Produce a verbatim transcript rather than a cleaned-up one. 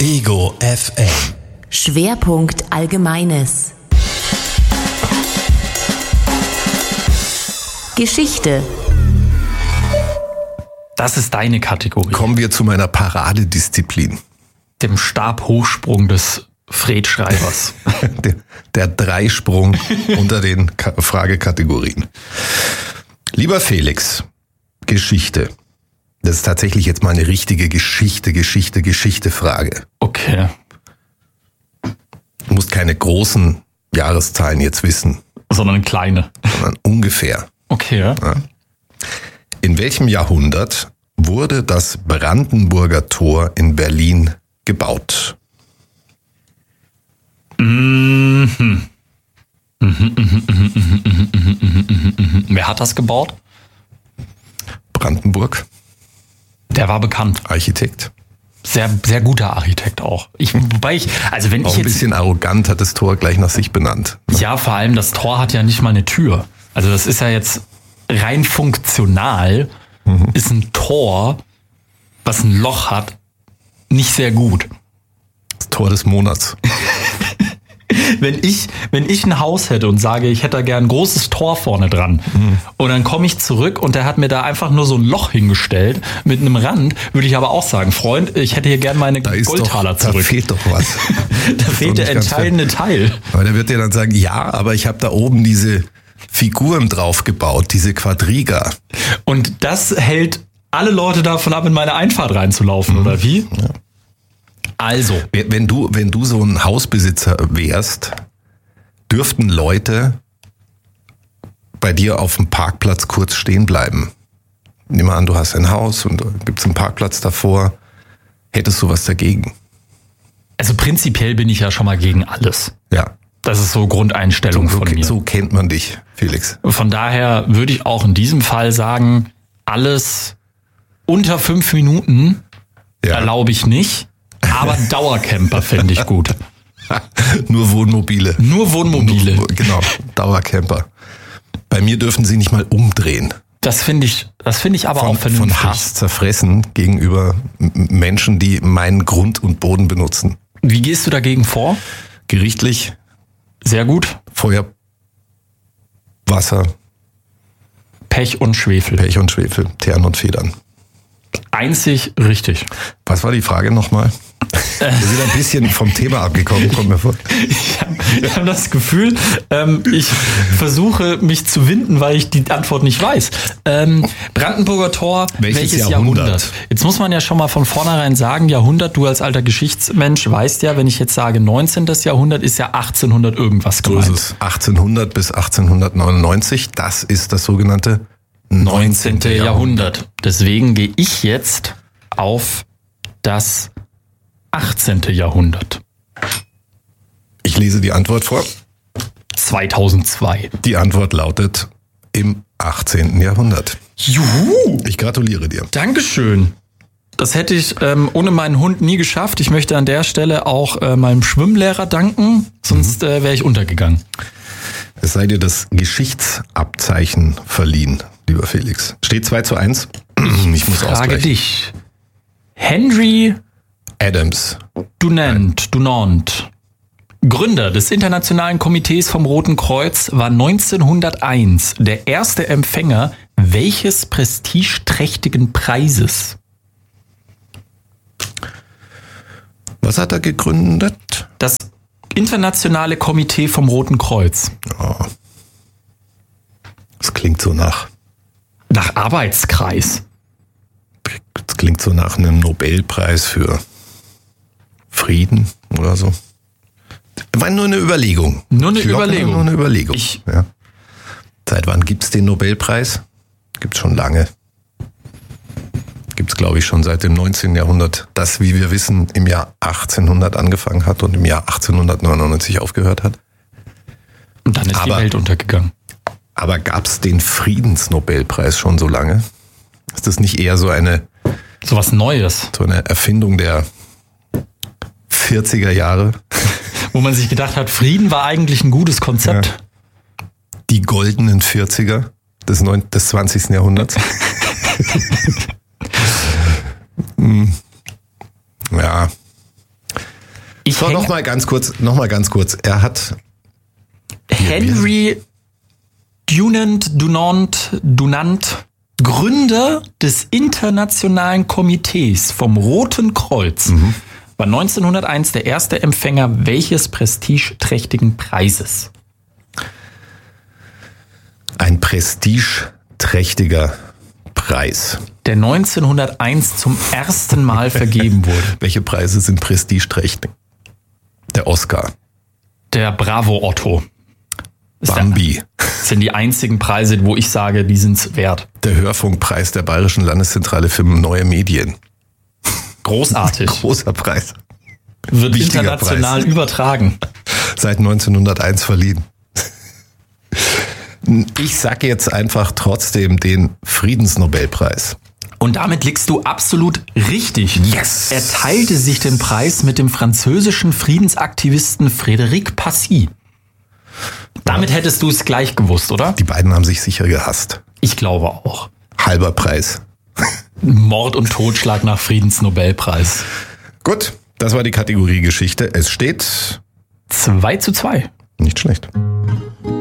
Ego F M. Schwerpunkt Allgemeines. Geschichte. Das ist deine Kategorie. Kommen wir zu meiner Paradedisziplin. Dem Stabhochsprung des Fred Schreibers. der, der Dreisprung unter den Ka- Fragekategorien. Lieber Felix, Geschichte. Das ist tatsächlich jetzt mal eine richtige Geschichte, Geschichte, Geschichte-Frage. Okay. Du musst keine großen Jahreszahlen jetzt wissen. Sondern kleine. Sondern ungefähr. Okay. Ja. In welchem Jahrhundert wurde das Brandenburger Tor in Berlin gebaut? Mhm. Mhm, mhm, mhm, mhm, mhm, mhm, mhm. Wer hat das gebaut? Brandenburg. Der war bekannt. Architekt. Sehr, sehr guter Architekt auch. Ich, wobei ich, also wenn Auch ich ein jetzt, bisschen arrogant hat das Tor gleich nach sich benannt. ja, vor allem das Tor hat ja nicht mal eine Tür. Also das ist ja jetzt rein funktional, mhm. ist ein Tor, was ein Loch hat, nicht sehr gut. Das Tor des Monats. Wenn ich, wenn ich ein Haus hätte und sage, ich hätte da gern ein großes Tor vorne dran mhm. und dann komme ich zurück und der hat mir da einfach nur so ein Loch hingestellt mit einem Rand, würde ich aber auch sagen, Freund, ich hätte hier gern meine da ist Goldtaler doch, zurück. Da fehlt doch was. Da fehlt der entscheidende Teil. Aber der wird dir dann sagen, ja, aber ich habe da oben diese Figuren drauf gebaut, diese Quadriga. Und das hält alle Leute davon ab, in meine Einfahrt reinzulaufen, mhm. oder wie? Ja. Also, wenn du, wenn du so ein Hausbesitzer wärst, dürften Leute bei dir auf dem Parkplatz kurz stehen bleiben. Nimm mal an, du hast ein Haus und da gibt's einen Parkplatz davor. Hättest du was dagegen? Also prinzipiell bin ich ja schon mal gegen alles. Ja. Das ist so Grundeinstellung so, von so, mir. So kennt man dich, Felix. Von daher würde ich auch in diesem Fall sagen, alles unter fünf Minuten ja. erlaube ich nicht. Aber Dauercamper fände ich gut. Nur Wohnmobile. Nur Wohnmobile. Nur, genau, Dauercamper. Bei mir dürfen sie nicht mal umdrehen. Das finde ich, das finde ich aber von, auch vernünftig. Von Hass zerfressen gegenüber Menschen, die meinen Grund und Boden benutzen. Wie gehst du dagegen vor? Gerichtlich. Sehr gut. Feuer, Wasser. Pech und Schwefel. Pech und Schwefel, Teeren und Federn. Einzig richtig. Was war die Frage nochmal? Wir sind ein bisschen vom Thema abgekommen, kommt mir vor. Ich habe hab das Gefühl, ähm, ich versuche mich zu winden, weil ich die Antwort nicht weiß. Ähm, Brandenburger Tor, welches, welches Jahrhundert? Jahrhundert? Jetzt muss man ja schon mal von vornherein sagen, Jahrhundert, du als alter Geschichtsmensch weißt ja, wenn ich jetzt sage neunzehnten. Jahrhundert, ist ja achtzehnhundert irgendwas gemeint. So ist es. achtzehnhundert bis achtzehnhundertneunundneunzig, das ist das sogenannte neunzehnten. Jahrhundert. Deswegen gehe ich jetzt auf das achtzehnten. Jahrhundert. Ich lese die Antwort vor. zweitausendzwei. Die Antwort lautet im achtzehnten. Jahrhundert. Juhu! Ich gratuliere dir. Dankeschön. Das hätte ich ähm, ohne meinen Hund nie geschafft. Ich möchte an der Stelle auch äh, meinem Schwimmlehrer danken, sonst mhm. äh, wäre ich untergegangen. Es sei dir das Geschichtsabzeichen verliehen, lieber Felix. Steht zwei zu eins. Ich muss Frage ausgleichen. dich. Henry Adams. Dunant, Dunant, Gründer des Internationalen Komitees vom Roten Kreuz, war neunzehnhunderteins der erste Empfänger welches prestigeträchtigen Preises? Was hat er gegründet? Das Internationale Komitee vom Roten Kreuz. Oh. Das klingt so nach... Nach Arbeitskreis. Das klingt so nach einem Nobelpreis für Frieden oder so. War nur eine Überlegung. Nur eine Locker Überlegung. Nur eine Überlegung. Ich ja. Seit wann gibt's den Nobelpreis? Gibt's schon lange. Gibt's, glaube ich, schon seit dem neunzehnten. Jahrhundert. Das, wie wir wissen, im Jahr achtzehnhundert angefangen hat und im Jahr achtzehnhundertneunundneunzig aufgehört hat. Und dann ist aber, die Welt untergegangen. Aber gab's den Friedensnobelpreis schon so lange? Ist das nicht eher so eine... So was Neues. So eine Erfindung der vierziger Jahre. Wo man sich gedacht hat, Frieden war eigentlich ein gutes Konzept. Ja. Die goldenen vierziger des, neun, des zwanzigsten. Jahrhunderts. Ja. Ich So, häng- noch mal ganz kurz, noch mal ganz kurz. Er hat Henry Dunant, Dunant, Dunant, Gründer des Internationalen Komitees vom Roten Kreuz, Mhm. war neunzehnhunderteins der erste Empfänger welches prestigeträchtigen Preises? ein prestigeträchtiger Preis. Der neunzehnhunderteins zum ersten Mal vergeben wurde. Welche Preise sind prestigeträchtig? Der Oscar, Der Bravo Otto. Ist der, Bambi, sind die einzigen Preise, wo ich sage, die sind's wert. der Hörfunkpreis der Bayerischen Landeszentrale für neue Medien. Großartig. Großer Preis. Wird Wichtiger international Preis. übertragen. Seit neunzehnhunderteins verliehen. Ich sag jetzt einfach trotzdem den Friedensnobelpreis. Und damit liegst du absolut richtig. Yes! Er teilte sich den Preis mit dem französischen Friedensaktivisten Frédéric Passy. Damit hättest du es gleich gewusst, oder? Die beiden haben sich sicher gehasst. Ich glaube auch. Halber Preis. Mord und Totschlag nach Friedensnobelpreis. Gut, das war die Kategorie Geschichte. Es steht zwei zu zwei. nicht schlecht.